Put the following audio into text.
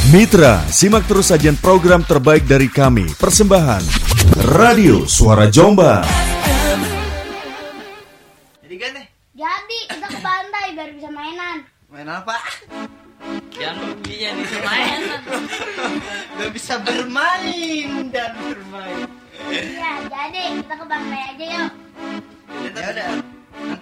Mitra, simak terus sajian program terbaik dari kami. Persembahan Radio Suara Jombang. Jadi kan nih? Jadi kita ke pantai biar bisa mainan. Main apa? Jangan dia nih mainan. Gak bisa bermain dan bermain. Iya, jadi kita ke pantai aja yuk. Ya udah.